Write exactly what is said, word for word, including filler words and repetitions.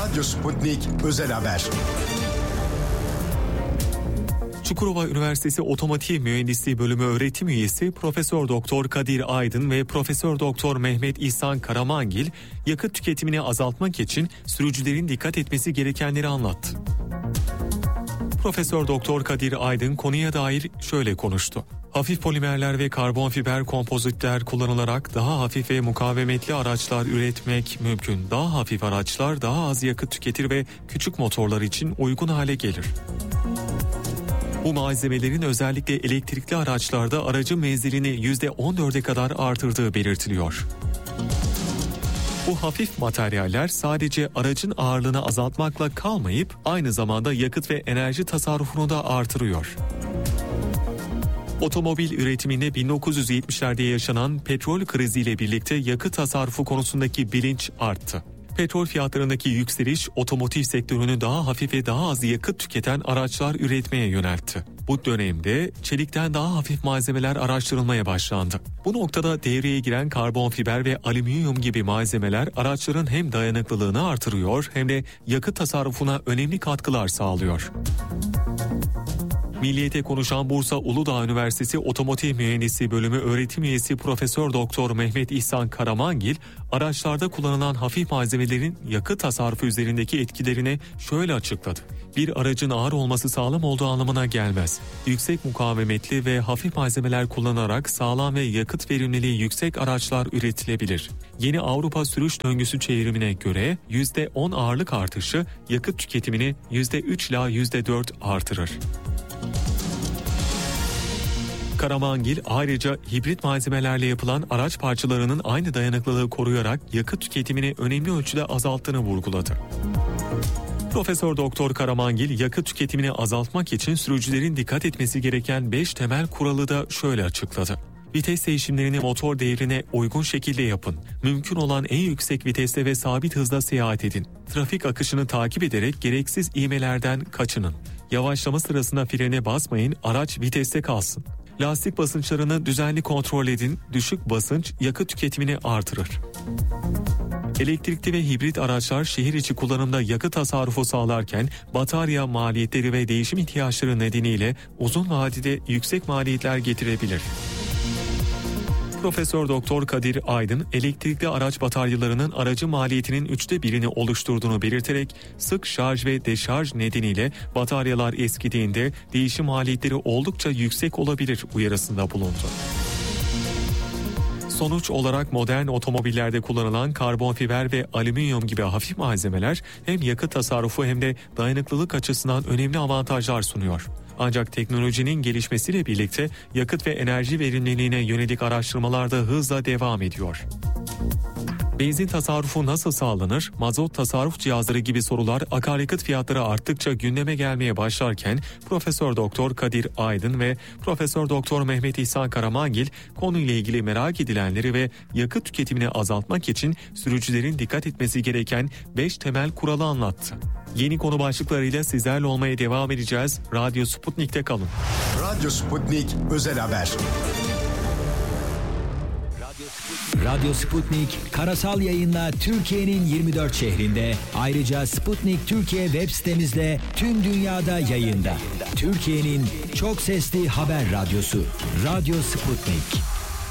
Radyo Sputnik Özel Haber. Çukurova Üniversitesi Otomotiv Mühendisliği Bölümü öğretim üyesi Profesör Doktor Kadir Aydın ve Profesör Doktor Mehmet İhsan Karamangil yakıt tüketimini azaltmak için sürücülerin dikkat etmesi gerekenleri anlattı. Profesör Doktor Kadir Aydın konuya dair şöyle konuştu. Hafif polimerler ve karbon fiber kompozitler kullanılarak daha hafif ve mukavemetli araçlar üretmek mümkün. Daha hafif araçlar daha az yakıt tüketir ve küçük motorlar için uygun hale gelir. Bu malzemelerin özellikle elektrikli araçlarda aracın menzilini yüzde on dörde kadar artırdığı belirtiliyor. Bu hafif materyaller sadece aracın ağırlığını azaltmakla kalmayıp aynı zamanda yakıt ve enerji tasarrufunu da artırıyor. Otomobil üretiminde bin dokuz yüz yetmişlerde yaşanan petrol kriziyle birlikte yakıt tasarrufu konusundaki bilinç arttı. Petrol fiyatlarındaki yükseliş otomotiv sektörünü daha hafif ve daha az yakıt tüketen araçlar üretmeye yöneltti. Bu dönemde çelikten daha hafif malzemeler araştırılmaya başlandı. Bu noktada devreye giren karbon fiber ve alüminyum gibi malzemeler araçların hem dayanıklılığını artırıyor hem de yakıt tasarrufuna önemli katkılar sağlıyor. Milliyet'e konuşan Bursa Uludağ Üniversitesi Otomotiv Mühendisliği Bölümü öğretim üyesi Profesör Doktor Mehmet İhsan Karamangil, araçlarda kullanılan hafif malzemelerin yakıt tasarrufu üzerindeki etkilerini şöyle açıkladı. Bir aracın ağır olması sağlam olduğu anlamına gelmez. Yüksek mukavemetli ve hafif malzemeler kullanarak sağlam ve yakıt verimliliği yüksek araçlar üretilebilir. Yeni Avrupa sürüş döngüsü çevrimine göre yüzde on ağırlık artışı yakıt tüketimini yüzde üç ila yüzde dört artırır. Karamangil ayrıca hibrit malzemelerle yapılan araç parçalarının aynı dayanıklılığı koruyarak yakıt tüketimini önemli ölçüde azalttığını vurguladı. Profesör Doktor Karamangil yakıt tüketimini azaltmak için sürücülerin dikkat etmesi gereken beş temel kuralı da şöyle açıkladı. Vites değişimlerini motor devrine uygun şekilde yapın. Mümkün olan en yüksek viteste ve sabit hızda seyahat edin. Trafik akışını takip ederek gereksiz ivmelerden kaçının. Yavaşlama sırasında frene basmayın, araç viteste kalsın. Lastik basınçlarını düzenli kontrol edin, düşük basınç yakıt tüketimini artırır. Elektrikli ve hibrit araçlar şehir içi kullanımda yakıt tasarrufu sağlarken batarya maliyetleri ve değişim ihtiyaçları nedeniyle uzun vadede yüksek maliyetler getirebilir. Profesör Doktor Kadir Aydın, elektrikli araç bataryalarının aracı maliyetinin üçte birini oluşturduğunu belirterek sık şarj ve deşarj nedeniyle bataryalar eskidiğinde değişim maliyetleri oldukça yüksek olabilir uyarısında bulundu. Sonuç olarak modern otomobillerde kullanılan karbon fiber ve alüminyum gibi hafif malzemeler hem yakıt tasarrufu hem de dayanıklılık açısından önemli avantajlar sunuyor. Ancak teknolojinin gelişmesiyle birlikte yakıt ve enerji verimliliğine yönelik araştırmalar da hızla devam ediyor. Benzin tasarrufu nasıl sağlanır? Mazot tasarruf cihazları gibi sorular akaryakıt fiyatları arttıkça gündeme gelmeye başlarken Profesör Doktor Kadir Aydın ve Profesör Doktor Mehmet İhsan Karamangil konuyla ilgili merak edilenleri ve yakıt tüketimini azaltmak için sürücülerin dikkat etmesi gereken beş temel kuralı anlattı. Yeni konu başlıklarıyla sizlerle olmaya devam edeceğiz. Radyo Sputnik'te kalın. Radyo Sputnik Özel Haber. Radyo Sputnik karasal yayınla Türkiye'nin yirmi dört şehrinde, ayrıca Sputnik Türkiye web sitemizle tüm dünyada yayında. Türkiye'nin çok sesli haber radyosu Radyo Sputnik.